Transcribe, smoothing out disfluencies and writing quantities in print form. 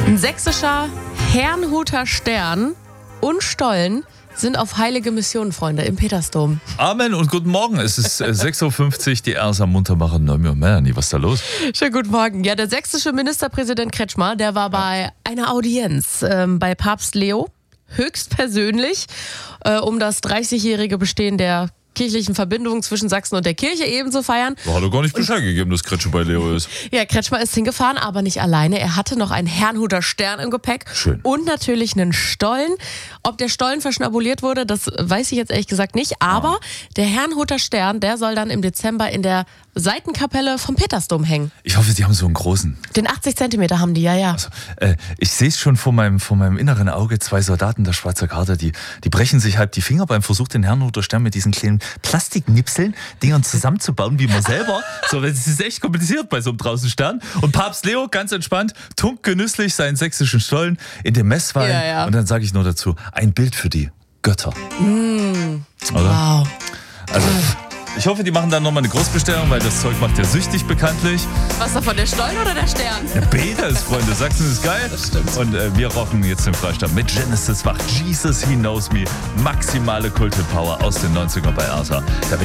Ein sächsischer Herrnhuter Stern und Stollen sind auf heilige Mission, Freunde, im Petersdom. Amen und guten Morgen. Es ist 6.50 Uhr, die Ersa Muntermacher Melanie. Was ist da los? Schönen guten Morgen. Ja, der sächsische Ministerpräsident Kretschmer, der war bei einer Audienz bei Papst Leo, höchstpersönlich, um das 30-jährige Bestehen der kirchlichen Verbindung zwischen Sachsen und der Kirche eben zu feiern. Hat er gar nicht Bescheid gegeben, dass Kretschmer bei Leo ist. Ja, Kretschmer ist hingefahren, aber nicht alleine. Er hatte noch einen Herrnhuter Stern im Gepäck. Schön. Und natürlich einen Stollen. Ob der Stollen verschnabuliert wurde, das weiß ich jetzt ehrlich gesagt nicht. Aber der Herrnhuter Stern, der soll dann im Dezember in der Seitenkapelle vom Petersdom hängen. Ich hoffe, die haben so einen großen. Den 80 Zentimeter haben die, ja. Also, ich sehe es schon vor meinem inneren Auge, 2 Soldaten der Schweizer Garde, die brechen sich halb die Finger beim Versuch, den Herrnhuter Stern mit diesen kleinen Plastiknipseln, Dingern zusammenzubauen, wie man selber. So, es ist echt kompliziert bei so einem draußen Stern. Und Papst Leo, ganz entspannt, tunkt genüsslich seinen sächsischen Stollen in den Messwein. Ja. Und dann sage ich nur dazu, ein Bild für die Götter. Oder? Wow. Also, ich hoffe, die machen dann nochmal eine Großbestellung, weil das Zeug macht ja süchtig bekanntlich. Was davon, der Stollen oder der Stern? Ja, beides, Freunde. Sachsen ist geil. Das stimmt. Und wir rocken jetzt den Freistaat mit Genesis Wach. Jesus, He Knows Me. Maximale Kult-Power aus den 90ern bei Ersa. Da bin